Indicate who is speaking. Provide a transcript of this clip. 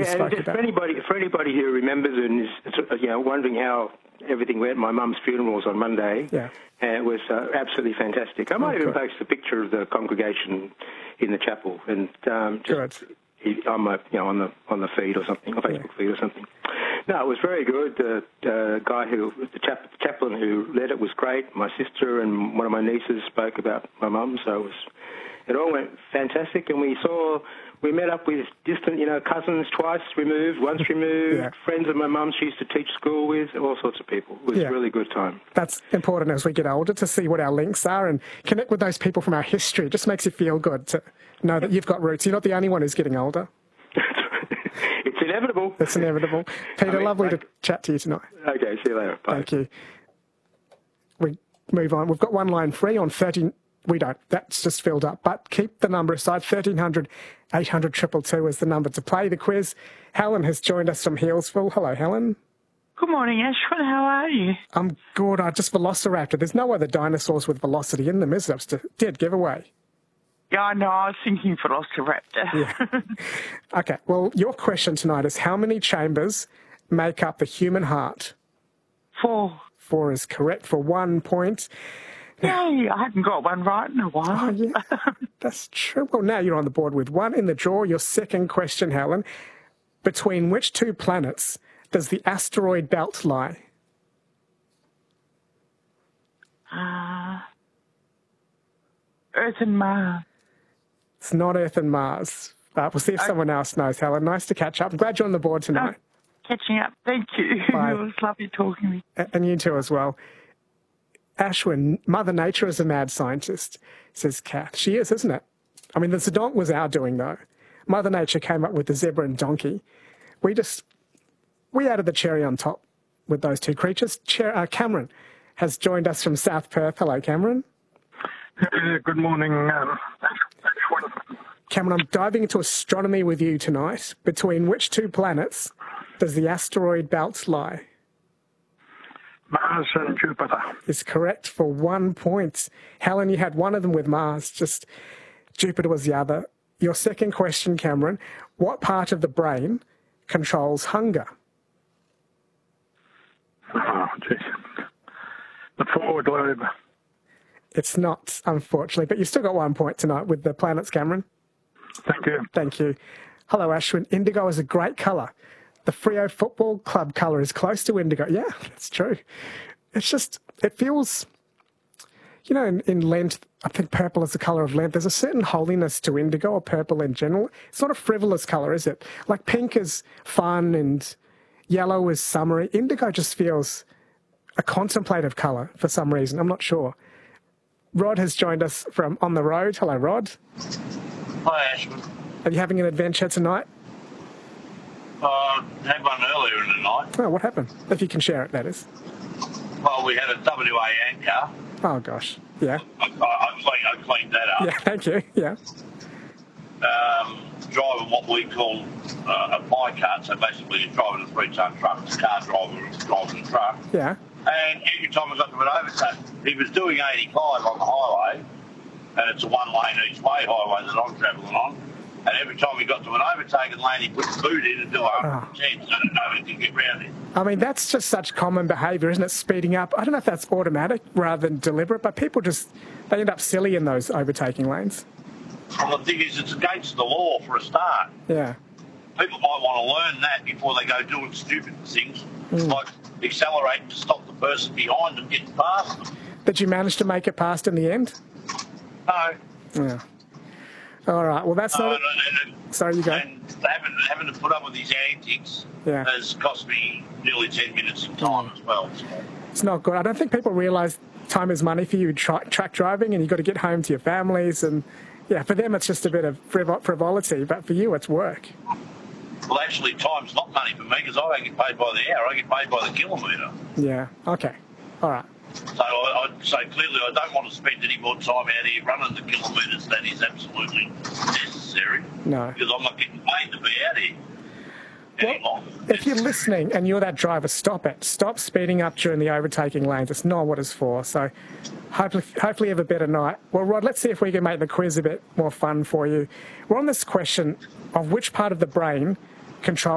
Speaker 1: we spoke
Speaker 2: just
Speaker 1: about.
Speaker 2: For anybody who remembers and is wondering how everything went, my mum's funeral was on Monday.
Speaker 1: Yeah.
Speaker 2: And it was absolutely fantastic. I might even post a picture of the congregation in the chapel and just on the feed or something, on Facebook feed or something. No, it was very good. The guy the chaplain who led it was great. My sister and one of my nieces spoke about my mum, so it all went fantastic. And we met up with distant, cousins twice removed, once removed, friends of my mum she used to teach school with, all sorts of people. It was a really good time.
Speaker 1: That's important as we get older to see what our links are and connect with those people from our history. It just makes you feel good to know that you've got roots. You're not the only one who's getting older.
Speaker 2: It's inevitable.
Speaker 1: It's inevitable. Peter, lovely to chat to you tonight.
Speaker 2: Okay, see you later. Bye.
Speaker 1: Thank you. We move on. We've got one line free on 13. We don't. That's just filled up. But keep the number aside. 1300 800 222 is the number to play the quiz. Helen has joined us from Healesville. Hello, Helen.
Speaker 3: Good morning, Ashwin. How are you?
Speaker 1: I'm good. I just Velociraptor. There's no other dinosaurs with velocity in them, is there? It's a dead giveaway.
Speaker 3: Yeah, I know. I was thinking Velociraptor.
Speaker 1: Yeah. Okay. Well, your question tonight is how many chambers make up the human heart?
Speaker 3: 4.
Speaker 1: 4 is correct for 1 point.
Speaker 3: Yay, I haven't got one right in a while.
Speaker 1: Oh, yeah, that's true. Well, now you're on the board with 1 in the draw. Your second question, Helen. Between which 2 planets does the asteroid belt lie?
Speaker 3: Earth and Mars.
Speaker 1: It's not Earth and Mars. We'll see if someone else knows, Helen. Nice to catch up. I'm glad you're on the board tonight.
Speaker 3: Catching up. Thank you.
Speaker 1: Bye.
Speaker 3: It was lovely talking to you.
Speaker 1: And you too as well. Ashwin, Mother Nature is a mad scientist, says Kath. She is, isn't it? I mean, the Zedonk was our doing, though. Mother Nature came up with the zebra and donkey. We added the cherry on top with those 2 creatures. Cameron has joined us from South Perth. Hello, Cameron.
Speaker 4: Good morning, Ashwin.
Speaker 1: Cameron, I'm diving into astronomy with you tonight. Between which 2 planets does the asteroid belt lie?
Speaker 4: Mars and Jupiter.
Speaker 1: Is correct for 1 point. Helen, you had one of them with Mars, just Jupiter was the other. Your second question, Cameron, what part of the brain controls hunger?
Speaker 4: Oh, geez. The forward lobe.
Speaker 1: It's not, unfortunately, but you've still got 1 point tonight with the planets, Cameron.
Speaker 4: Thank you.
Speaker 1: Thank you. Hello, Ashwin. Indigo is a great colour. The Freo Football Club colour is close to indigo. Yeah, that's true. It's just, it feels, in Lent, I think purple is the colour of Lent. There's a certain holiness to indigo or purple in general. It's not a frivolous colour, is it? Like pink is fun and yellow is summery. Indigo just feels a contemplative colour for some reason. I'm not sure. Rod has joined us from On the Road. Hello, Rod.
Speaker 5: Hi, Ashwin.
Speaker 1: Are you having an adventure tonight?
Speaker 5: Had one earlier in the night.
Speaker 1: Oh, what happened? If you can share it, that is.
Speaker 5: Well, we had a WA anchor.
Speaker 1: Oh, gosh. Yeah.
Speaker 5: I cleaned that up.
Speaker 1: Yeah, thank you. Yeah.
Speaker 5: Driving what we call a pie cart, so basically you're driving a 3-ton truck. It's a car driver driving a truck.
Speaker 1: Yeah.
Speaker 5: And every time I got to an overtake, he was doing 85 on the highway, and it's a 1-lane each way highway that I'm travelling on. And every time we got to an overtake and lane, he put the boot in and do 110 so that nobody could get round him.
Speaker 1: I mean, that's just such common behaviour, isn't it? Speeding up. I don't know if that's automatic rather than deliberate, but people they end up silly in those overtaking lanes.
Speaker 5: Well, the thing is, it's against the law for a start.
Speaker 1: Yeah.
Speaker 5: People might want to learn that before they go doing stupid things, like accelerating to stop the person behind them getting past them.
Speaker 1: Did you manage to make it past in the end?
Speaker 5: No.
Speaker 1: Yeah. All right. Well, that's not. Sorry, you go.
Speaker 5: And having to put up with these antics has cost me nearly 10 minutes of time as well. So.
Speaker 1: It's not good. I don't think people realise time is money for you track driving, and you've got to get home to your families. And yeah, for them it's just a bit of frivolity, but for you it's work.
Speaker 5: Well, actually, time's not money for me because I don't get paid by the hour. I get paid by the kilometre.
Speaker 1: Yeah. Okay. All right.
Speaker 5: So I'd say clearly I don't want to spend any more time out here running the kilometres that is absolutely necessary.
Speaker 1: No.
Speaker 5: Because I'm not getting paid to be out here anymore.
Speaker 1: If you're listening and you're that driver, stop it. Stop speeding up during the overtaking lanes. It's not what it's for. So hopefully you have a better night. Well, Rod, let's see if we can make the quiz a bit more fun for you. We're on this question of which part of the brain controls